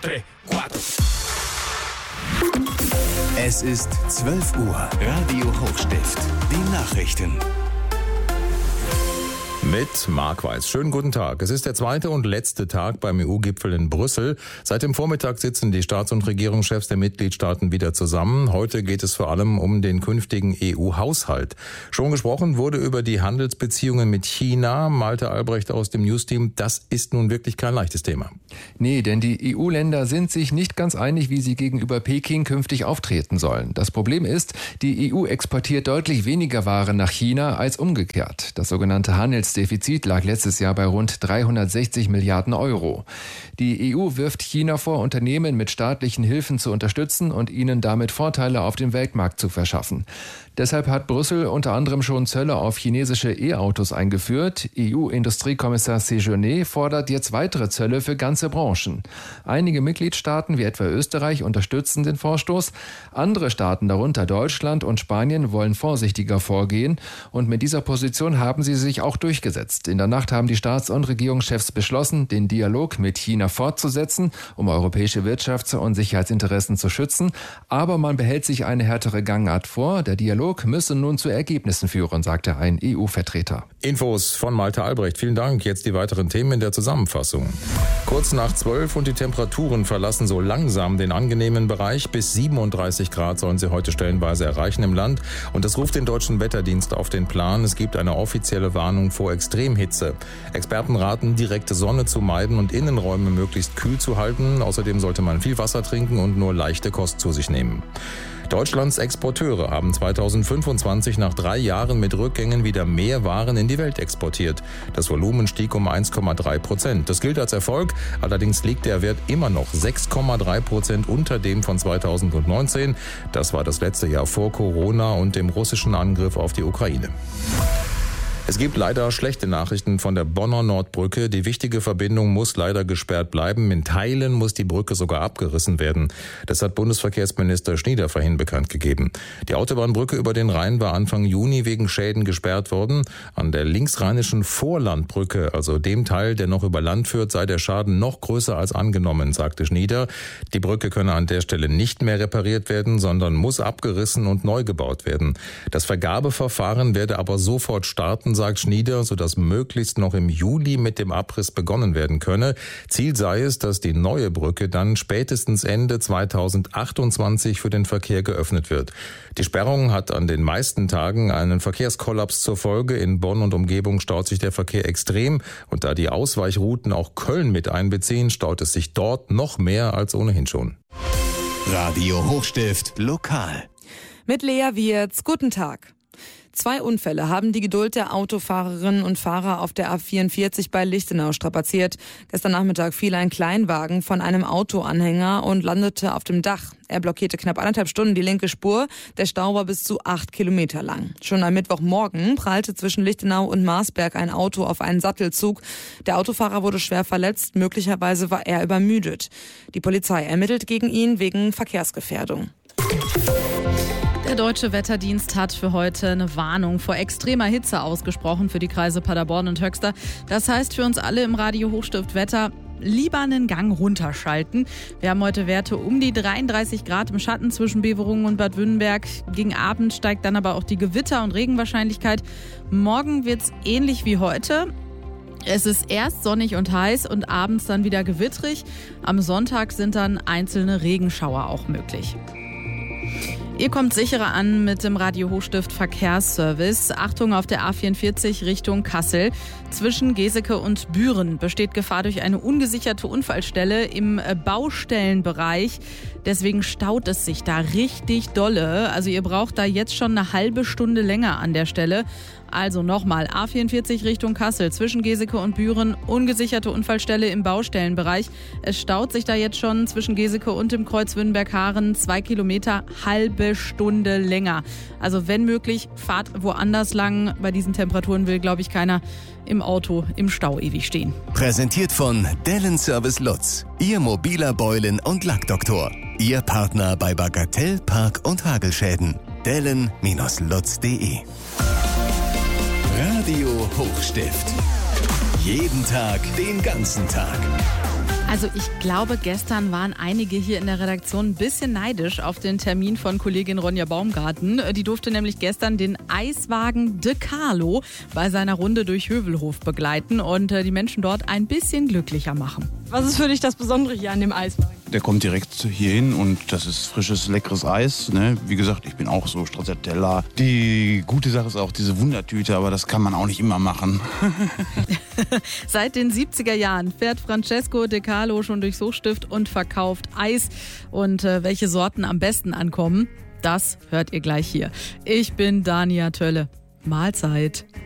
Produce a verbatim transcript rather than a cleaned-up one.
tres, cuatro. Es ist zwölf Uhr. Radio Hochstift. Die Nachrichten. Mit Marc Weiß. Schönen guten Tag. Es ist der zweite und letzte Tag beim E U-Gipfel in Brüssel. Seit dem Vormittag sitzen die Staats- und Regierungschefs der Mitgliedstaaten wieder zusammen. Heute geht es vor allem um den künftigen E U-Haushalt. Schon gesprochen wurde über die Handelsbeziehungen mit China. Malte Albrecht aus dem News-Team. Das ist nun wirklich kein leichtes Thema. Nee, denn die E U-Länder sind sich nicht ganz einig, wie sie gegenüber Peking künftig auftreten sollen. Das Problem ist, die E U exportiert deutlich weniger Waren nach China als umgekehrt. Das sogenannte Handelsdefizit lag letztes Jahr bei rund dreihundertsechzig Milliarden Euro. Die E U wirft China vor, Unternehmen mit staatlichen Hilfen zu unterstützen und ihnen damit Vorteile auf dem Weltmarkt zu verschaffen. Deshalb hat Brüssel unter anderem schon Zölle auf chinesische E-Autos eingeführt. E U-Industriekommissar Séjourné fordert jetzt weitere Zölle für ganze Branchen. Einige Mitgliedstaaten, wie etwa Österreich, unterstützen den Vorstoß. Andere Staaten, darunter Deutschland und Spanien, wollen vorsichtiger vorgehen. Und mit dieser Position haben sie sich auch durchgesetzt. In der Nacht haben die Staats- und Regierungschefs beschlossen, den Dialog mit China fortzusetzen, um europäische Wirtschafts- und Sicherheitsinteressen zu schützen. Aber man behält sich eine härtere Gangart vor. Der Dialog müsse nun zu Ergebnissen führen, sagte ein E U-Vertreter. Infos von Malte Albrecht. Vielen Dank. Jetzt die weiteren Themen in der Zusammenfassung. Kurz nach zwölf und die Temperaturen verlassen so langsam den angenehmen Bereich. Bis siebenunddreißig Grad sollen sie heute stellenweise erreichen im Land. Und das ruft den Deutschen Wetterdienst auf den Plan. Es gibt eine offizielle Warnung vor Extremhitze. Experten raten, direkte Sonne zu meiden und Innenräume möglichst kühl zu halten. Außerdem sollte man viel Wasser trinken und nur leichte Kost zu sich nehmen. Deutschlands Exporteure haben zweitausendfünfundzwanzig nach drei Jahren mit Rückgängen wieder mehr Waren in die Welt exportiert. Das Volumen stieg um eins Komma drei Prozent. Das gilt als Erfolg, allerdings liegt der Wert immer noch sechs Komma drei Prozent unter dem von zweitausendneunzehn. Das war das letzte Jahr vor Corona und dem russischen Angriff auf die Ukraine. Es gibt leider schlechte Nachrichten von der Bonner Nordbrücke. Die wichtige Verbindung muss leider gesperrt bleiben. In Teilen muss die Brücke sogar abgerissen werden. Das hat Bundesverkehrsminister Schnieder vorhin bekannt gegeben. Die Autobahnbrücke über den Rhein war Anfang Juni wegen Schäden gesperrt worden. An der linksrheinischen Vorlandbrücke, also dem Teil, der noch über Land führt, sei der Schaden noch größer als angenommen, sagte Schnieder. Die Brücke könne an der Stelle nicht mehr repariert werden, sondern muss abgerissen und neu gebaut werden. Das Vergabeverfahren werde aber sofort starten, sagt Schnieder, sodass möglichst noch im Juli mit dem Abriss begonnen werden könne. Ziel sei es, dass die neue Brücke dann spätestens Ende zweitausendachtundzwanzig für den Verkehr geöffnet wird. Die Sperrung hat an den meisten Tagen einen Verkehrskollaps zur Folge. In Bonn und Umgebung staut sich der Verkehr extrem. Und da die Ausweichrouten auch Köln mit einbeziehen, staut es sich dort noch mehr als ohnehin schon. Radio Hochstift lokal. Mit Lea Wirz. Guten Tag. Zwei Unfälle haben die Geduld der Autofahrerinnen und Fahrer auf der A vierundvierzig bei Lichtenau strapaziert. Gestern Nachmittag fiel ein Kleinwagen von einem Autoanhänger und landete auf dem Dach. Er blockierte knapp anderthalb Stunden die linke Spur. Der Stau war bis zu acht Kilometer lang. Schon am Mittwochmorgen prallte zwischen Lichtenau und Marsberg ein Auto auf einen Sattelzug. Der Autofahrer wurde schwer verletzt. Möglicherweise war er übermüdet. Die Polizei ermittelt gegen ihn wegen Verkehrsgefährdung. Der Deutsche Wetterdienst hat für heute eine Warnung vor extremer Hitze ausgesprochen für die Kreise Paderborn und Höxter. Das heißt für uns alle im Radio Hochstift Wetter, lieber einen Gang runterschalten. Wir haben heute Werte um die dreiunddreißig Grad im Schatten zwischen Beverungen und Bad Wünnenberg. Gegen Abend steigt dann aber auch die Gewitter- und Regenwahrscheinlichkeit. Morgen wird's ähnlich wie heute. Es ist erst sonnig und heiß und abends dann wieder gewittrig. Am Sonntag sind dann einzelne Regenschauer auch möglich. Ihr kommt sicherer an mit dem Radio Hochstift Verkehrsservice. Achtung auf der A vierundvierzig Richtung Kassel. Zwischen Geseke und Büren besteht Gefahr durch eine ungesicherte Unfallstelle im Baustellenbereich. Deswegen staut es sich da richtig dolle. Also ihr braucht da jetzt schon eine halbe Stunde länger an der Stelle. Also nochmal, A vierundvierzig Richtung Kassel, zwischen Geseke und Büren, ungesicherte Unfallstelle im Baustellenbereich. Es staut sich da jetzt schon zwischen Geseke und dem Kreuz Wünnenberg-Haaren, zwei Kilometer, halbe Stunde länger. Also wenn möglich, fahrt woanders lang. Bei diesen Temperaturen will, glaube ich, keiner im Auto im Stau ewig stehen. Präsentiert von Dellen Service Lutz, Ihr mobiler Beulen- und Lackdoktor. Ihr Partner bei Bagatell, Park- und Hagelschäden. dellen Bindestrich lutz punkt de Radio Hochstift. Jeden Tag, den ganzen Tag. Also ich glaube, gestern waren einige hier in der Redaktion ein bisschen neidisch auf den Termin von Kollegin Ronja Baumgarten. Die durfte nämlich gestern den Eiswagen De Carlo bei seiner Runde durch Hövelhof begleiten und die Menschen dort ein bisschen glücklicher machen. Was ist für dich das Besondere hier an dem Eiswagen? Der kommt direkt hier hin und das ist frisches, leckeres Eis. Ne? Wie gesagt, ich bin auch so Stracciatella. Die gute Sache ist auch diese Wundertüte, aber das kann man auch nicht immer machen. Seit den siebziger Jahren fährt Francesco De Carlo schon durchs Hochstift und verkauft Eis. Und äh, welche Sorten am besten ankommen, das hört ihr gleich hier. Ich bin Dania Tölle. Mahlzeit.